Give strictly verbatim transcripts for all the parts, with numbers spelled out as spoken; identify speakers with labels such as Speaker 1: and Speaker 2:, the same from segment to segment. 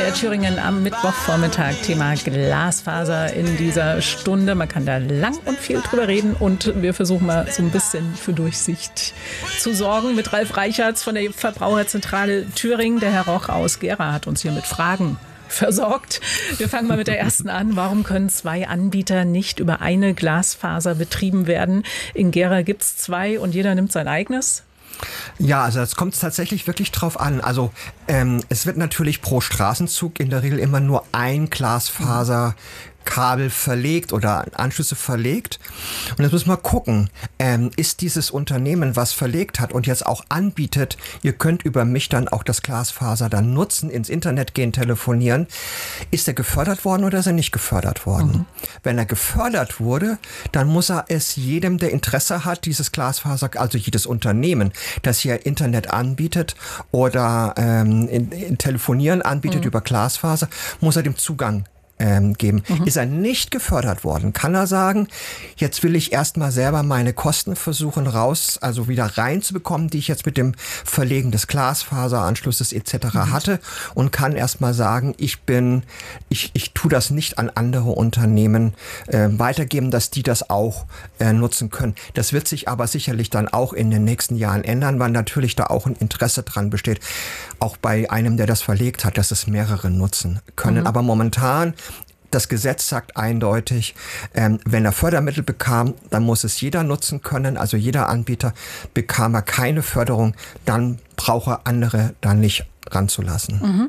Speaker 1: R Thüringen am Mittwochvormittag. Thema Glasfaser in dieser Stunde. Man kann da lang und viel drüber reden und wir versuchen mal so ein bisschen für Durchsicht zu sorgen mit Ralf Reichertz von der Verbraucherzentrale Thüringen. Der Herr Roch aus Gera hat uns hier mit Fragen versorgt. Wir fangen mal mit der ersten an. Warum können zwei Anbieter nicht über eine Glasfaser betrieben werden? In Gera gibt es zwei und jeder nimmt sein eigenes.
Speaker 2: Ja, also das kommt tatsächlich wirklich drauf an. Also ähm, es wird natürlich pro Straßenzug in der Regel immer nur ein Glasfaser Kabel verlegt oder Anschlüsse verlegt. Und jetzt müssen wir gucken, ähm, ist dieses Unternehmen, was verlegt hat und jetzt auch anbietet, ihr könnt über mich dann auch das Glasfaser dann nutzen, ins Internet gehen, telefonieren, ist er gefördert worden oder ist er nicht gefördert worden? Mhm. Wenn er gefördert wurde, dann muss er es jedem, der Interesse hat, dieses Glasfaser, also jedes Unternehmen, das hier Internet anbietet oder ähm, in, in Telefonieren anbietet mhm. über Glasfaser, muss er dem Zugang Ähm, geben. Mhm. Ist er nicht gefördert worden, kann er sagen, jetzt will ich erstmal selber meine Kosten versuchen raus, also wieder reinzubekommen, die ich jetzt mit dem Verlegen des Glasfaseranschlusses et cetera mhm. hatte und kann erstmal sagen, ich bin, ich, ich tue das nicht an andere Unternehmen äh, weitergeben, dass die das auch äh, nutzen können. Das wird sich aber sicherlich dann auch in den nächsten Jahren ändern, weil natürlich da auch ein Interesse dran besteht, auch bei einem, der das verlegt hat, dass es mehrere nutzen können. Mhm. Aber momentan das Gesetz sagt eindeutig, ähm, wenn er Fördermittel bekam, dann muss es jeder nutzen können. Also jeder Anbieter. Bekam er keine Förderung, dann braucht er andere da nicht ranzulassen.
Speaker 1: Mhm.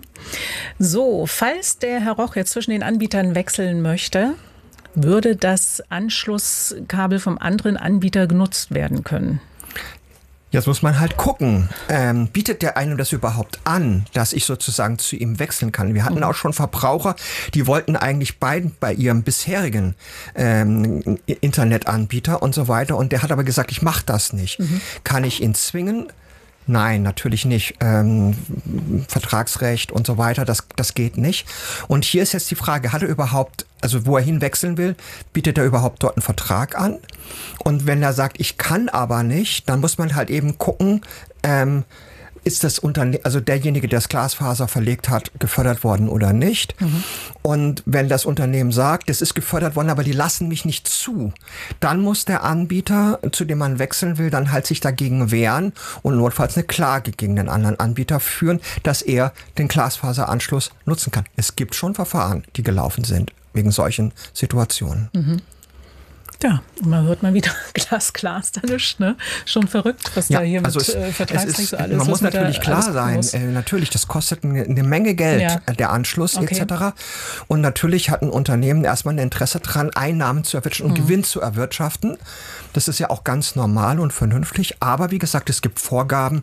Speaker 1: So, falls der Herr Roch jetzt zwischen den Anbietern wechseln möchte, würde das Anschlusskabel vom anderen Anbieter genutzt werden können?
Speaker 2: Jetzt muss man halt gucken, ähm, bietet der einem das überhaupt an, dass ich sozusagen zu ihm wechseln kann? Wir hatten auch schon Verbraucher, die wollten eigentlich beiden bei ihrem bisherigen ähm, Internetanbieter und so weiter. Und der hat aber gesagt, ich mache das nicht. Mhm. Kann ich ihn zwingen? Nein, natürlich nicht. Ähm, Vertragsrecht und so weiter, das, das geht nicht. Und hier ist jetzt die Frage, hat er überhaupt, also wo er hinwechseln will, bietet er überhaupt dort einen Vertrag an? Und wenn er sagt, ich kann aber nicht, dann muss man halt eben gucken, ähm, ist das Unternehmen, also derjenige, der das Glasfaser verlegt hat, gefördert worden oder nicht? Mhm. Und wenn das Unternehmen sagt, es ist gefördert worden, aber die lassen mich nicht zu, dann muss der Anbieter, zu dem man wechseln will, dann halt sich dagegen wehren und notfalls eine Klage gegen den anderen Anbieter führen, dass er den Glasfaseranschluss nutzen kann. Es gibt schon Verfahren, die gelaufen sind wegen solchen Situationen.
Speaker 1: Mhm. Ja, man hört mal wieder Glas, Glas, da nicht, ne? Schon verrückt, was ja, da hier
Speaker 2: also
Speaker 1: mit
Speaker 2: es,
Speaker 1: äh, Vertragsrecht so alles.
Speaker 2: Man muss natürlich klar sein,
Speaker 1: muss.
Speaker 2: äh, natürlich, das kostet eine, eine Menge Geld, ja. der Anschluss okay. et cetera. Und natürlich hat ein Unternehmen erstmal ein Interesse dran, Einnahmen zu erwirtschaften und mhm. Gewinn zu erwirtschaften. Das ist ja auch ganz normal und vernünftig. Aber wie gesagt, es gibt Vorgaben,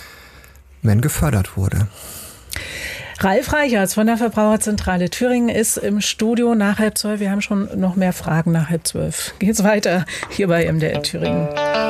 Speaker 2: wenn gefördert wurde.
Speaker 1: Ralf Reichertz von der Verbraucherzentrale Thüringen ist im Studio nach halb zwölf. Wir haben schon noch mehr Fragen nach halb zwölf. Geht's weiter hier bei M D R Thüringen.